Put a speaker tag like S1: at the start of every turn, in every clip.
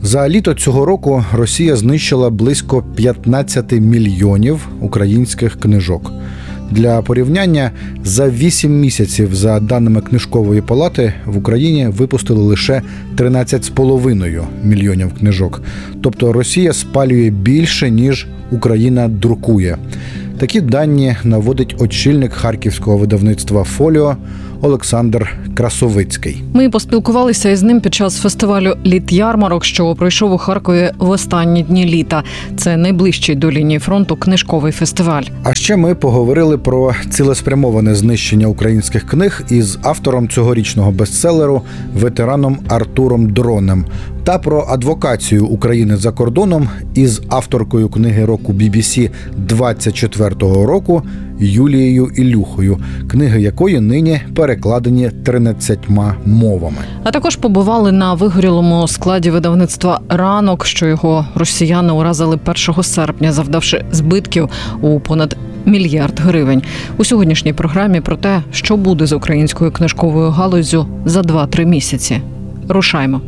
S1: За літо цього року Росія знищила близько 15 мільйонів українських книжок. Для порівняння, за 8 місяців, за даними Книжкової палати, в Україні випустили лише 13,5 мільйонів книжок. Тобто Росія спалює більше, ніж Україна друкує. Такі дані наводить очільник харківського видавництва «Фоліо» Олександр Красовицький.
S2: Ми поспілкувалися із ним під час фестивалю «Літ-ярмарок», що пройшов у Харкові в останні дні літа. Це найближчий до лінії фронту книжковий фестиваль.
S1: А ще ми поговорили про цілеспрямоване знищення українських книг із автором цьогорічного бестселеру, ветераном Артуром Дронем, та про адвокацію України за кордоном із авторкою книги року BBC 24-го року Юлією Ілюхою, книги якої нині перекладені 13 мовами. А
S2: також побували на вигорілому складі видавництва «Ранок», що його росіяни уразили 1 серпня, завдавши збитків у понад 1 мільярд гривень. У сьогоднішній програмі про те, що буде з українською книжковою галуззю за 2-3 місяці. Рушаймо.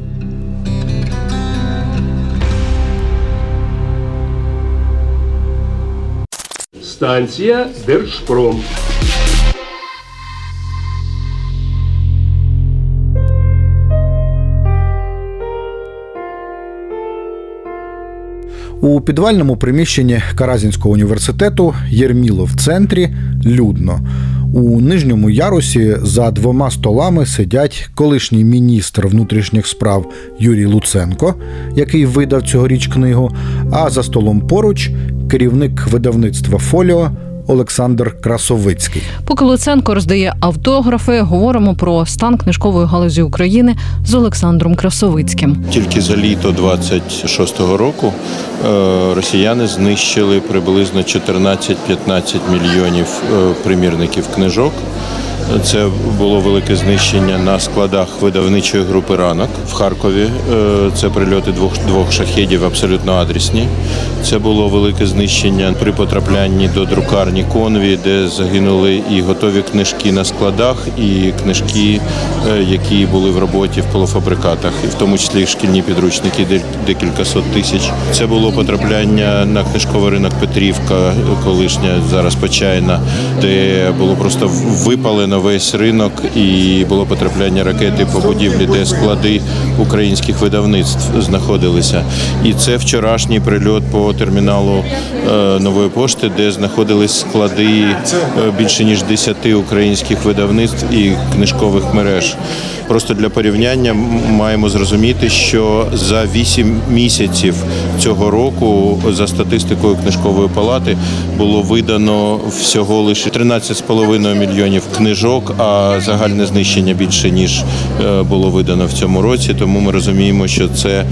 S3: Станція Держпром.
S1: У підвальному приміщенні Каразінського університету Єрміло в центрі людно. У нижньому ярусі за 2 столами сидять колишній міністр внутрішніх справ Юрій Луценко, який видав цьогоріч книгу, а за столом поруч керівник видавництва «Фоліо» Олександр Красовицький.
S2: Поки Луценко роздає автографи, говоримо про стан книжкової галузі України з Олександром Красовицьким.
S4: Тільки за літо 26-го року росіяни знищили приблизно 14-15 мільйонів примірників книжок. Це було велике знищення на складах видавничої групи «Ранок» в Харкові. Це прильоти двох шахедів абсолютно адресні. Це було велике знищення при потраплянні до друкарні «Конві», де загинули і готові книжки на складах, і книжки, які були в роботі в полуфабрикатах, і в тому числі шкільні підручники, декілька сот тисяч. Це було потрапляння на книжковий ринок Петрівка, колишня, зараз Почайна, де було просто випалено весь ринок, і було потрапляння ракети по будівлі, де склади українських видавництв знаходилися. І це вчорашній прильот по терміналу Нової пошти, де знаходились склади більше ніж 10 українських видавництв і книжкових мереж. Просто для порівняння маємо зрозуміти, що за 8 місяців цього року, за статистикою Книжкової палати, було видано всього лише 13,5 мільйонів книжок, а загальне знищення більше, ніж було видано в цьому році. Тому ми розуміємо, що це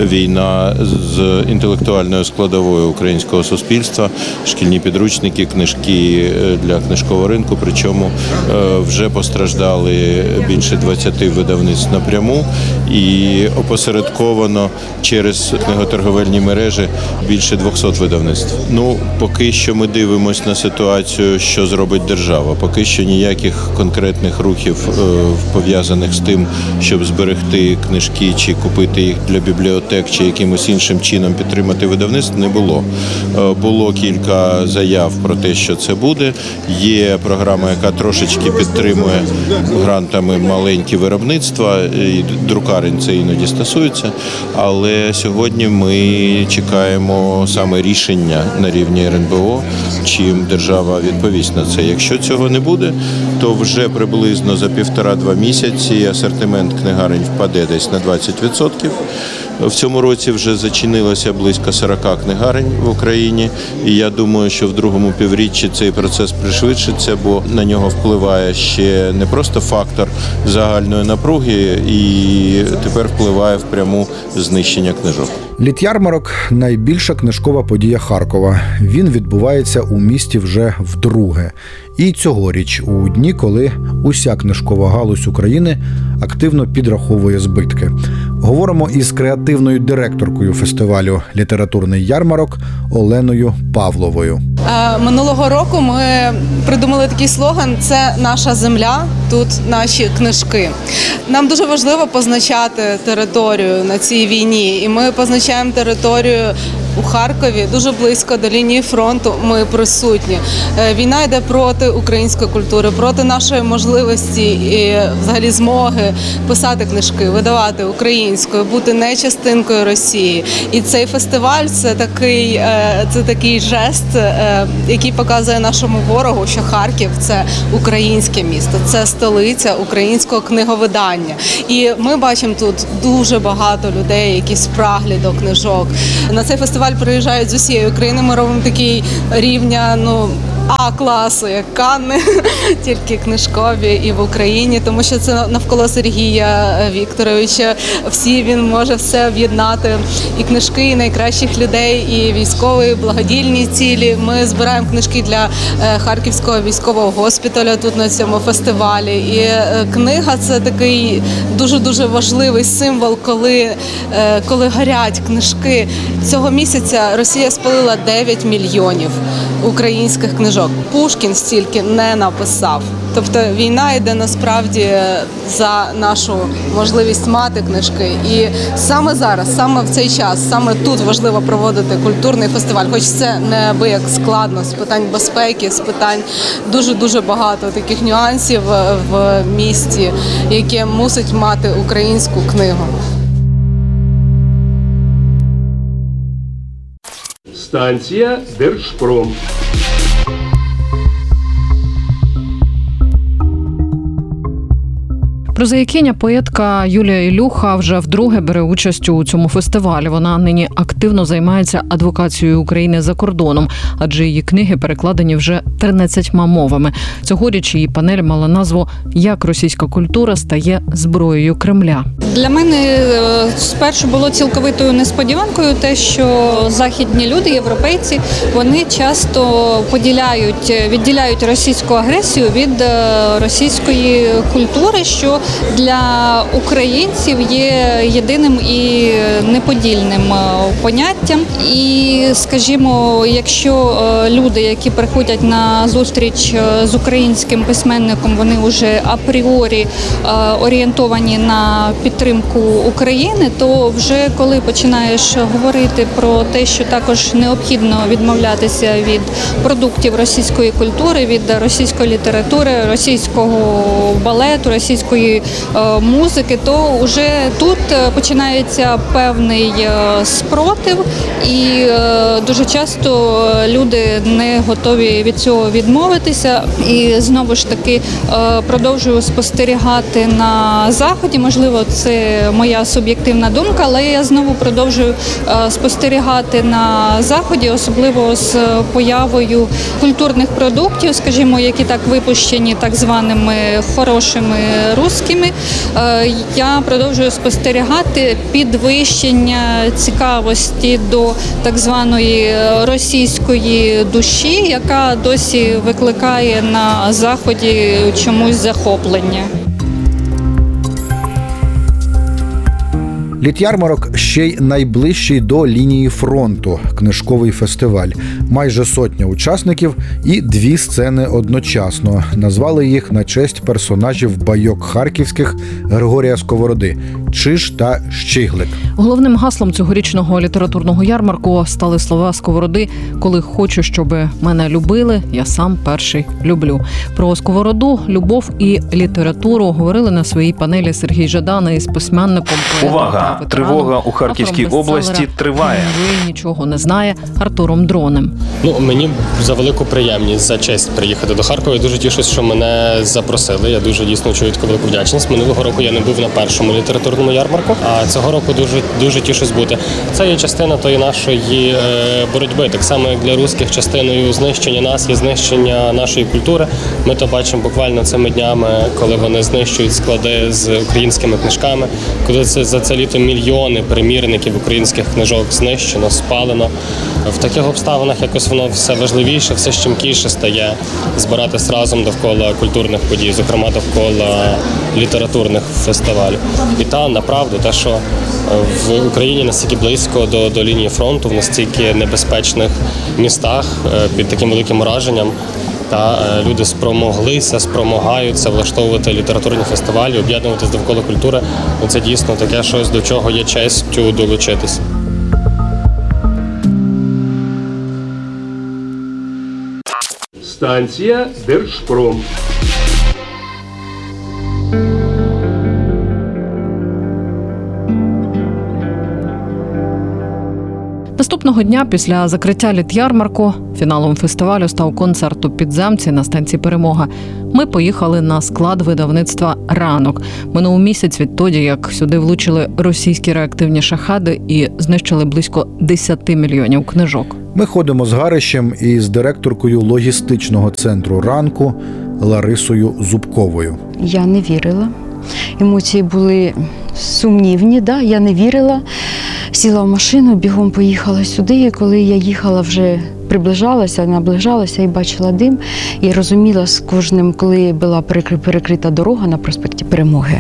S4: війна з інтелектуальною складовою українського суспільства, шкільні підручники, книжки для книжкового ринку, причому вже постраждали більше 20 видавництв напряму і опосередковано через книготорговельні мережі більше 200 видавництв. Поки що ми дивимося на ситуацію, що зробить держава. Поки що ніяких конкретних рухів, пов'язаних з тим, щоб зберегти книжки чи купити їх для бібліотек, чи якимось іншим чином підтримати видавництво, не було. Було кілька заяв про те, що це буде. Є програма, яка трошечки підтримує грантами маленькі виробництва, і друкарень це іноді стосується, але сьогодні ми чекаємо саме рішення на рівні РНБО, чим держава відповість на це. Якщо цього не буде, то вже приблизно за 1,5-2 місяці асортимент книгарень впаде десь на 20%. В цьому році вже зачинилося близько 40 книгарень в Україні, і я думаю, що в другому півріччі цей процес пришвидшиться, бо на нього впливає ще не просто фактор загальної напруги, і тепер впливає впряму знищення книжок.
S1: Літ-ярмарок – найбільша книжкова подія Харкова. Він відбувається у місті вже вдруге. І цьогоріч, у дні, коли уся книжкова галузь України активно підраховує збитки. Говоримо із креативною директоркою фестивалю «Літературний ярмарок» Оленою Павловою.
S5: Минулого року ми придумали такий слоган «Це наша земля, тут наші книжки». Нам дуже важливо позначати територію на цій війні, і ми позначаємо територію у Харкові, дуже близько до лінії фронту ми присутні. Війна йде проти української культури, проти нашої можливості і взагалі змоги писати книжки, видавати українською, бути не частинкою Росії. І цей фестиваль – це такий жест, який показує нашому ворогу, що Харків – це українське місто, це столиця українського книговидання. І ми бачимо тут дуже багато людей, які спраглі до книжок. На цей фестиваль приїжджають з усієї України. Ми робимо такий рівня, А-класу, як Канни, тільки книжкові і в Україні, тому що це навколо Сергія Вікторовича. Він може все об'єднати, і книжки, і найкращих людей, і військові, і благодійні цілі. Ми збираємо книжки для Харківського військового госпіталю тут на цьому фестивалі. І книга – це такий дуже-дуже важливий символ, коли горять книжки. Цього місяця Росія спалила 9 мільйонів українських книжок. Пушкін стільки не написав. Тобто війна йде насправді за нашу можливість мати книжки. І саме зараз, саме в цей час, саме тут важливо проводити культурний фестиваль. Хоч це неабияк складно, з питань безпеки, з питань дуже-дуже багато таких нюансів в місті, яке мусить мати українську книгу.
S3: Станція Держпром.
S2: Прозаїкиня поетка Юлія Ілюха вже вдруге бере участь у цьому фестивалі. Вона нині активно займається адвокацією України за кордоном, адже її книги перекладені вже 13 мовами. Цьогоріч її панель мала назву «Як російська культура стає зброєю Кремля».
S6: Для мене спершу було цілковитою несподіванкою те, що західні люди, європейці, вони часто відділяють російську агресію від російської культури, що для українців є єдиним і неподільним поняттям. І, скажімо, якщо люди, які приходять на зустріч з українським письменником, вони вже апріорі орієнтовані на підтримку України, то вже коли починаєш говорити про те, що також необхідно відмовлятися від продуктів російської культури, від російської літератури, російського балету, російської музики, то вже тут починається певний спротив, і дуже часто люди не готові від цього відмовитися. І знову ж таки продовжую спостерігати на Заході, можливо, це моя суб'єктивна думка, але я знову продовжую спостерігати на Заході, особливо з появою культурних продуктів, скажімо, які так випущені так званими хорошими русскими. Я продовжую спостерігати підвищення цікавості до так званої російської душі, яка досі викликає на Заході чомусь захоплення.
S1: Літярмарок ще й найближчий до лінії фронту книжковий фестиваль. Майже сотня учасників і 2 сцени одночасно. Назвали їх на честь персонажів байок харківських Григорія Сковороди – Чиж та Щиглик.
S2: Головним гаслом цьогорічного літературного ярмарку стали слова Сковороди «Коли хочу, щоб мене любили, я сам перший люблю». Про Сковороду, любов і літературу говорили на своїй панелі Сергій Жадан із письменником,
S7: Увага! Тривога у Харківській області триває.
S2: Ви нічого не знає Артуром Дронем.
S8: Мені за велику приємність, за честь приїхати до Харкова. Я дуже тішусь, що мене запросили. Я дуже дійсно чую таку велику вдячність. Минулого року я не був на першому літературному ярмарку, а цього року дуже тішусь бути. Це є частина тої нашої боротьби. Так само, як для русських частиною знищення нас є знищення нашої культури. Ми то бачимо буквально цими днями, коли вони знищують склади з українськими книжками, коли за це літо мільйони примірників українських книжок знищено, спалено. В таких обставинах якось воно все важливіше, все щемкіше стає збиратись разом довкола культурних подій, зокрема довкола літературних фестивалів. І направду, те, що в Україні настільки близько до лінії фронту, в настільки небезпечних містах під таким великим ураженням, та люди спромагаються влаштовувати літературні фестивалі, об'єднуватись довкола культури. Це дійсно таке щось, до чого є честю долучитись.
S3: Станція Держпром.
S2: Наступного дня після закриття літярмарку фіналом фестивалю став концерт у Підземці на станції «Перемога». Ми поїхали на склад видавництва «Ранок». Минув місяць відтоді, як сюди влучили російські реактивні шахеди і знищили близько 10 мільйонів книжок.
S1: Ми ходимо з Гарищем і з директоркою логістичного центру «Ранку» Ларисою Зубковою.
S9: Я не вірила. Емоції були сумнівні, я не вірила. Сіла в машину, бігом поїхала сюди, і коли я їхала, вже наближалася і бачила дим. І розуміла з кожним, коли була перекрита дорога на проспекті Перемоги,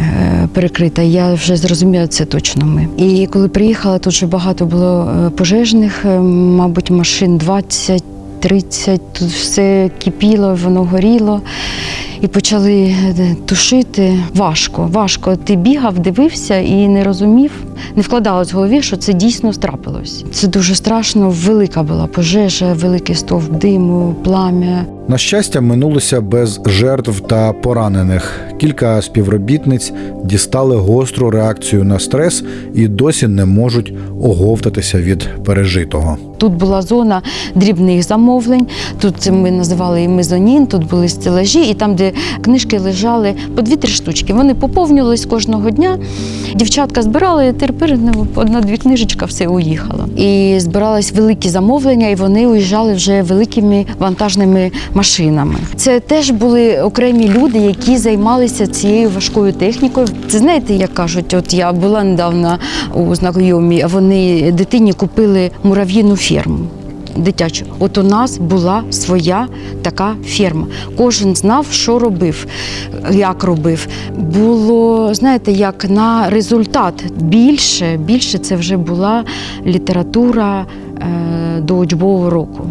S9: я вже зрозуміла, це точно ми. І коли приїхала, тут вже багато було пожежних, мабуть, машин 20, 30, тут все кипіло, воно горіло. І почали тушити. Важко. Ти бігав, дивився і не розумів, не вкладалось в голові, що це дійсно трапилось. Це дуже страшно, велика була пожежа, великий стовп диму, плам'я.
S1: На щастя, минулося без жертв та поранених. Кілька співробітниць дістали гостру реакцію на стрес і досі не можуть оговтатися від пережитого.
S9: Тут була зона дрібних замовлень, тут ми називали і мезонін, тут були стелажі, і там, де книжки лежали по 2-3 штучки. Вони поповнювались кожного дня. Дівчатка збирали, і тепер 1-2 книжечка, все, уїхало. І збирались великі замовлення, і вони уїжджали вже великими вантажними машинами. Це теж були окремі люди, які займалися цією важкою технікою. Це, знаєте, як кажуть, от я була недавно у знайомій, а вони дитині купили мурав'їну ферму дитячу. От у нас була своя така ферма. Кожен знав, що робив, як робив. Було, знаєте, як на результат. Більше це вже була література до учбового року.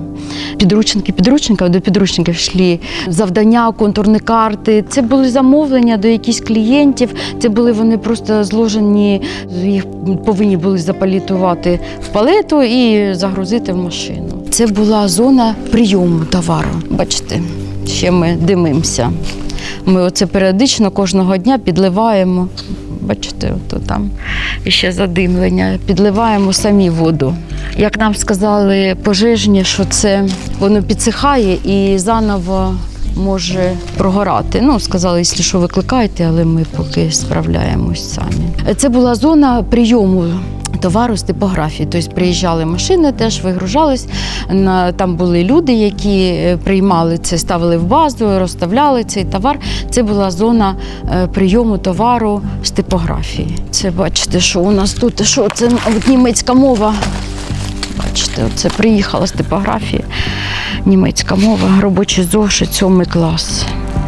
S9: До підручників йшли завдання, контурні карти. Це були замовлення до якихось клієнтів. Це були вони просто зложені, їх повинні були запалітувати в палету і загрузити в машину. Це була зона прийому товару. Бачите, ще ми димимося. Ми оце періодично кожного дня підливаємо. Бачите, ото там ще задимлення. Підливаємо самі воду. Як нам сказали пожежні, що це воно підсихає і заново може прогорати. Сказали, якщо що, викликайте, але ми поки справляємось самі. Це була зона прийому товару з типографії. Тобто приїжджали машини, теж вигружались. Там були люди, які приймали це, ставили в базу, розставляли цей товар. Це була зона прийому товару з типографії. Це, бачите, що у нас тут, що це німецька мова. Бачите, це приїхала з типографії. Німецька мова, робочий зошит, 7 клас.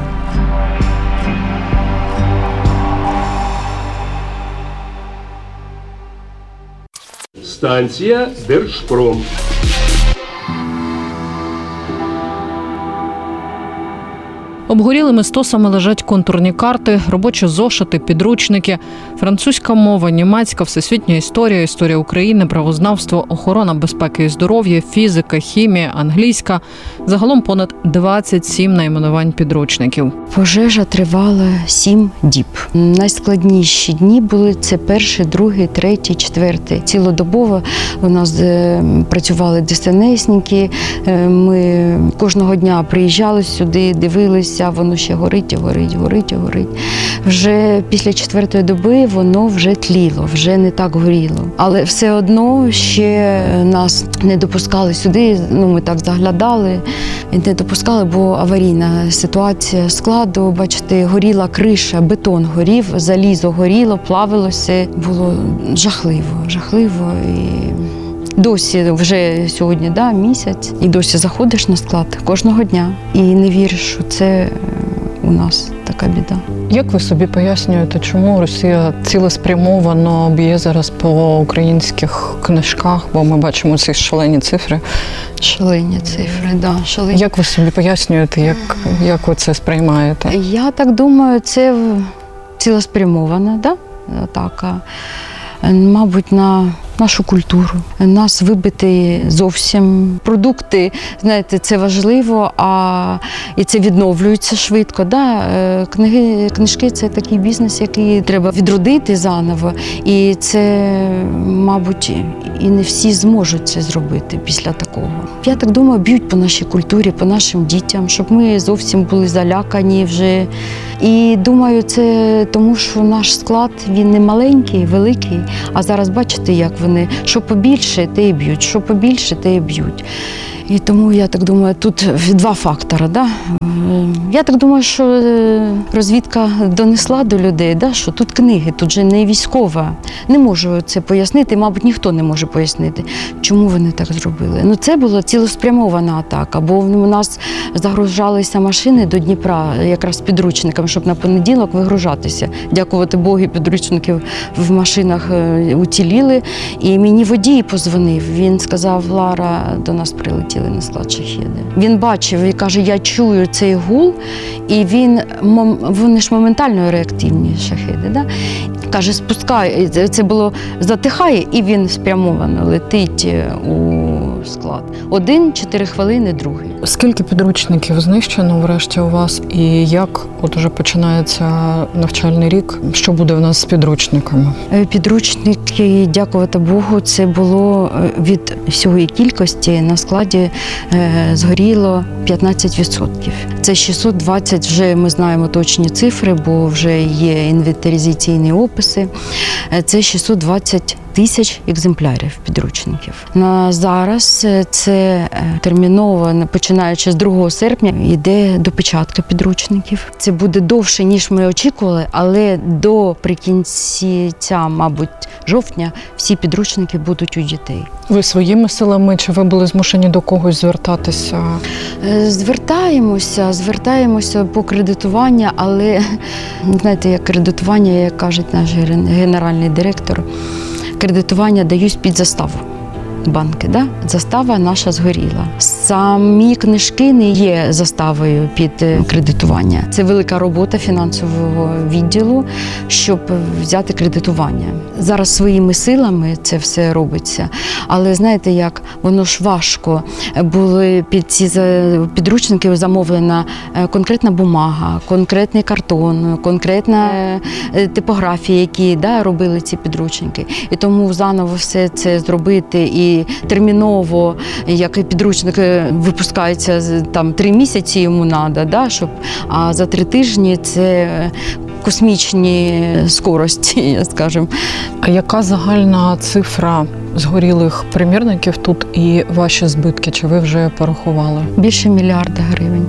S3: Станція Держпром.
S2: Обгорілими стосами лежать контурні карти, робочі зошити, підручники, французька мова, німецька, всесвітня історія, історія України, правознавство, охорона безпеки і здоров'я, фізика, хімія, англійська. Загалом понад 27 найменувань підручників.
S9: Пожежа тривала 7 діб. Найскладніші дні були це 1, 2, 3, 4. Цілодобово у нас працювали ДСНСники. Ми кожного дня приїжджали сюди, дивилися. Воно ще горить. Вже після 4-ї доби воно вже тліло, вже не так горіло. Але все одно ще нас не допускали сюди, ми так заглядали, не допускали, бо аварійна ситуація складу. Бачите, горіла криша, бетон горів, залізо горіло, плавилося. Було жахливо. І Досі вже сьогодні місяць, і досі заходиш на склад кожного дня і не віриш, що це у нас така біда.
S2: Як ви собі пояснюєте, чому Росія цілеспрямовано б'є зараз по українських книжках, бо ми бачимо ці шалені цифри?
S9: Шалені цифри, шалені.
S2: Як ви собі пояснюєте, як ви це сприймаєте?
S9: Я так думаю, це цілеспрямована атака, мабуть, на нашу культуру. Нас вибити зовсім продукти, знаєте, це важливо, і це відновлюється швидко. Книжки – це такий бізнес, який треба відродити заново. І це, мабуть, і не всі зможуть це зробити після такого. Я так думаю, б'ють по нашій культурі, по нашим дітям, щоб ми зовсім були залякані вже. І думаю, це тому, що наш склад, він не маленький, великий, а зараз бачите, як вони, що побільше, те і б'ють, що побільше, те і б'ють. І тому, я так думаю, тут два фактори. Я так думаю, що розвідка донесла до людей, що тут книги, тут же не військова. Не можу це пояснити, мабуть, ніхто не може пояснити, чому вони так зробили. Це була цілеспрямована атака, бо у нас загружалися машини до Дніпра якраз підручниками, щоб на понеділок вигружатися. Дякувати Богу, підручники в машинах уціліли. І мені водій позвонив, він сказав: Лара, до нас прилетіли на склад шахеди. Він бачив і каже: я чую цей гул, і вони ж моментально реактивні шахеди. Каже, спускай, це було затихає, і він спрямовано летить у склад. 1, 4 хвилини, другий.
S2: Скільки підручників знищено врешті у вас, і як от уже починається навчальний рік? Що буде в нас з підручниками?
S9: Підручники, дякувати Богу, це було від всієї кількості на складі згоріло 15%. Це 620, вже ми знаємо точні цифри, бо вже є інвентаризаційні описи. Це 620 тисяч екземплярів підручників. На зараз це терміново, починаючи з 2 серпня, йде допечатка підручників. Це буде довше, ніж ми очікували, але до прикінця, мабуть, жовтня всі підручники будуть у дітей.
S2: Ви своїми силами, чи ви були змушені до когось звертатися?
S9: Звертаємося по кредитування, але, знаєте, як кредитування, як каже наш генеральний директор, кредитування дають під заставу. Банки, застава наша згоріла. Самі книжки не є заставою під кредитування. Це велика робота фінансового відділу, щоб взяти кредитування. Зараз своїми силами це все робиться, але знаєте як, воно ж важко. Були під ці підручники замовлена конкретна бумага, конкретний картон, конкретна типографія, які робили ці підручники. І тому заново все це зробити і терміново, як підручник випускається, там 3 місяці йому треба, а за 3 тижні це космічні скорості, скажімо.
S2: А яка загальна цифра згорілих примірників тут і ваші збитки? Чи ви вже порахували?
S9: Більше мільярда гривень.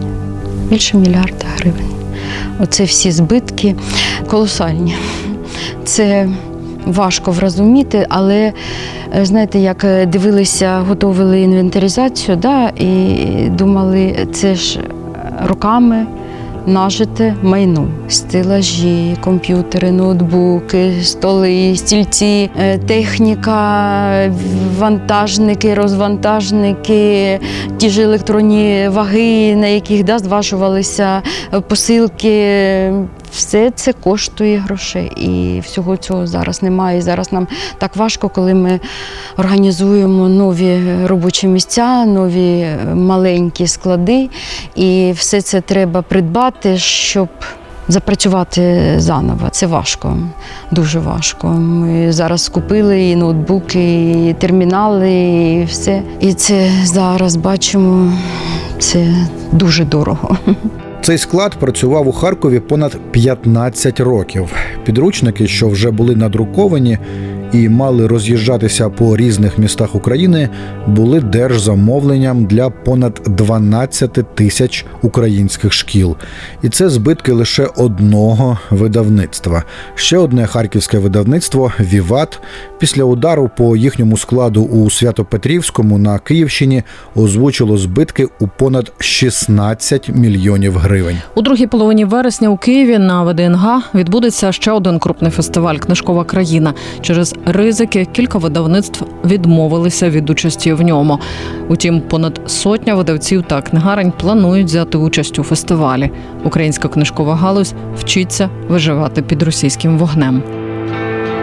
S9: Оце всі збитки колосальні. Це важко врозуміти, але, знаєте, як дивилися, готували інвентаризацію, і думали, це ж роками нажите майно. Стелажі, комп'ютери, ноутбуки, столи, стільці, техніка, вантажники, розвантажники, ті ж електронні ваги, на яких зважувалися посилки. Все це коштує грошей, і всього цього зараз немає. І зараз нам так важко, коли ми організуємо нові робочі місця, нові маленькі склади, і все це треба придбати, щоб запрацювати заново. Це важко, дуже важко. Ми зараз купили і ноутбуки, і термінали, і все. І це зараз бачимо, це дуже дорого.
S1: Цей склад працював у Харкові понад 15 років. Підручники, що вже були надруковані і мали роз'їжджатися по різних містах України, були держзамовленням для понад 12 тисяч українських шкіл. І це збитки лише одного видавництва. Ще одне харківське видавництво «Віват» після удару по їхньому складу у Свято-Петрівському на Київщині озвучило збитки у понад 16 мільйонів гривень.
S2: У другій половині вересня у Києві на ВДНГ відбудеться ще один крупний фестиваль «Книжкова країна». Через ризики кілька видавництв відмовилися від участі в ньому. Утім, понад сотня видавців та книгарень планують взяти участь у фестивалі. Українська книжкова галузь вчиться виживати під російським вогнем.